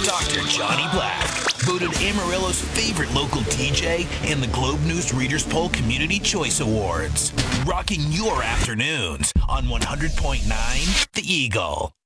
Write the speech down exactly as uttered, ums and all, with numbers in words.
Doctor Johnny Black, voted Amarillo's favorite local D J in the Globe News Readers Poll Community Choice Awards. Rocking your afternoons on one hundred point nine The Eagle.